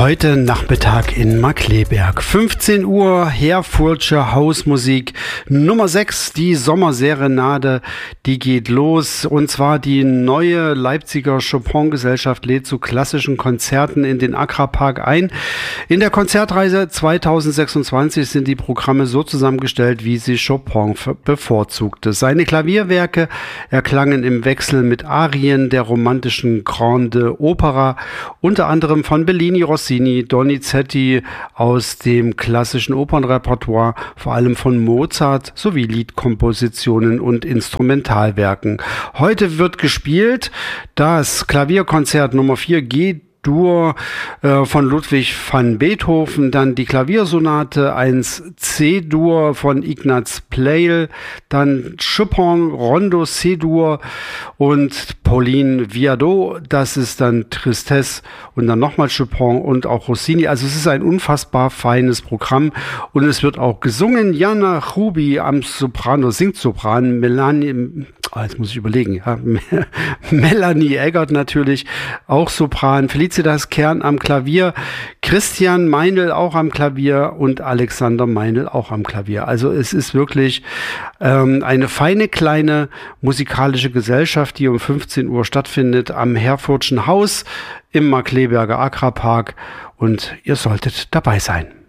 Heute Nachmittag in Markkleeberg. 15 Uhr, Herfurtsche Hausmusik. Nummer 6, die Sommerserenade, die geht los. Und zwar die neue Leipziger Chopin-Gesellschaft lädt zu klassischen Konzerten in den Akrapark ein. In der Konzertreise 2026 sind die Programme so zusammengestellt, wie sie Chopin bevorzugte. Seine Klavierwerke erklangen im Wechsel mit Arien der romantischen Grande Opera, unter anderem von Bellini, Rossini, Donizetti, aus dem klassischen Opernrepertoire, vor allem von Mozart, sowie Liedkompositionen und Instrumentalwerken. Heute wird gespielt das Klavierkonzert Nummer 4 G-Dur von Ludwig van Beethoven, dann die Klaviersonate 1 C-Dur von Ignaz Pleyel, dann Chopin Rondo C-Dur und Pauline Viardot, das ist dann Tristesse und dann nochmal Chopin und auch Rossini. Also es ist ein unfassbar feines Programm und es wird auch gesungen. Jana Ruby am Soprano, singt Sopran, jetzt muss ich überlegen, ja. Melanie Eggert natürlich, auch Sopran, Felicitas Kern am Klavier, Christian Meinl auch am Klavier und Alexander Meinl auch am Klavier. Also es ist wirklich eine feine kleine musikalische Gesellschaft, die um 15 Uhr stattfindet am Herfurtschen Haus im Markkleeberger Akrapark und ihr solltet dabei sein.